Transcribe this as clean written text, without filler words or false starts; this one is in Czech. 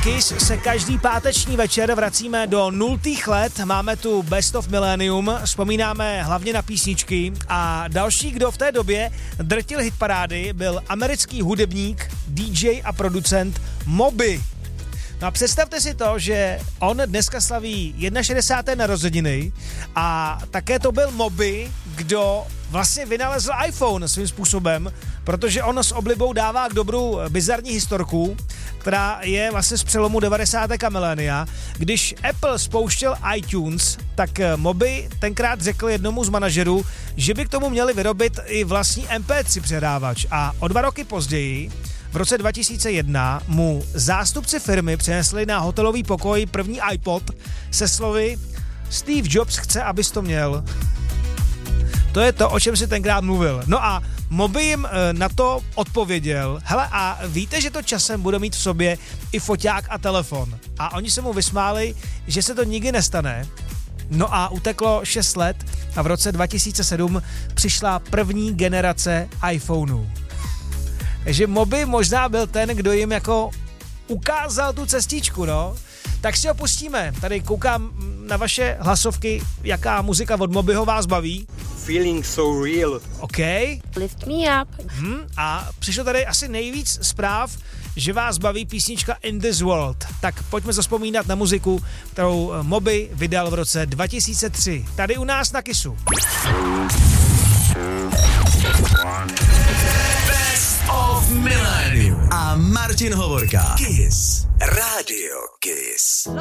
Kiss se každý páteční večer vracíme do 0. let, máme tu Best of Millennium, vzpomínáme hlavně na písničky a další, kdo v té době drtil hitparády, byl americký hudebník, DJ a producent Moby. No a představte si to, že on dneska slaví 61. narozeniny a také to byl Moby, kdo vlastně vynalezl iPhone svým způsobem, protože on s oblibou dává k dobru bizarní historku, která je vlastně z přelomu 90. a milénia. Když Apple spouštěl iTunes, tak Moby tenkrát řekl jednomu z manažerů, že by k tomu měli vyrobit i vlastní MP3 přehrávač a o 2 roky později, v roce 2001, mu zástupci firmy přinesli na hotelový pokoj první iPod se slovy Steve Jobs chce, abys to měl. To je to, o čem si tenkrát mluvil. No a Moby jim na to odpověděl, hele a víte, že to časem bude mít v sobě i foťák a telefon. A oni se mu vysmáli, že se to nikdy nestane. No a uteklo 6 let a v roce 2007 přišla první generace iPhoneů. Takže Moby možná byl ten, kdo jim jako ukázal tu cestičku, no. Tak si ho pustíme. Tady koukám na vaše hlasovky, jaká muzika od Mobyho vás baví. Feeling so real. OK. Lift me up. A přišlo tady asi nejvíc zpráv, že vás baví písnička In This World. Tak pojďme zavzpomínat na muziku, kterou Moby vydal v roce 2003. Tady u nás na Kissu. Best of Millennium a Martin Hovorka. Kiss. Radio Kiss.